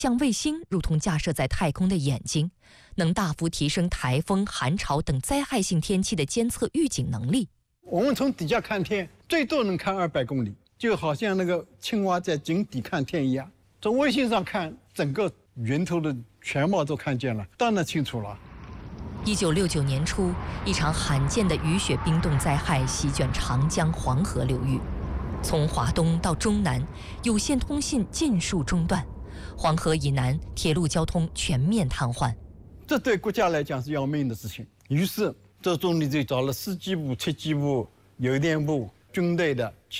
像卫星如同架设在太空的眼睛，能大幅提升台风、寒潮等灾害性天气的监测预警能力。 我们从底下看天，最多能看200公里，就好像那个青蛙在井底看天一样。从卫星上看，整个源头的全貌都看见了，当然清楚了。 1969年初，一场罕见的雨雪冰冻灾害席卷长江、黄河流域，从华东到中南，有线通信尽数中断，黄河以南铁路交通全面瘫痪。 这对国家来讲是要命的事情。于是，周总理就找了司机部、铁机部、邮电部、军队的。